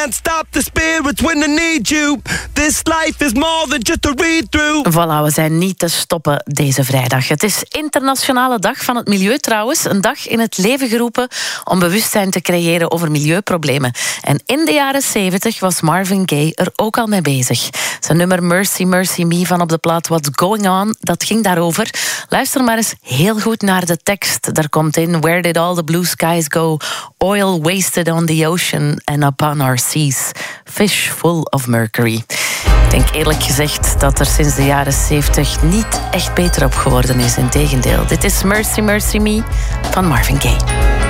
can't stop the spirits when they need you. This life is more than just a read-through. Voilà, we zijn niet te stoppen deze vrijdag. Het is Internationale Dag van het Milieu trouwens. Een dag in het leven geroepen om bewustzijn te creëren over milieuproblemen. En in de jaren 70 was Marvin Gaye er ook al mee bezig. Zijn nummer Mercy Mercy Me van op de plaat What's Going On, dat ging daarover. Luister maar eens heel goed naar de tekst. Daar komt in: Where did all the blue skies go? Oil wasted on the ocean and upon our seas. Fish full of mercury. Ik denk eerlijk gezegd dat er sinds de jaren 70 niet echt beter op geworden is. Integendeel. Dit is Mercy Mercy Me van Marvin Gaye.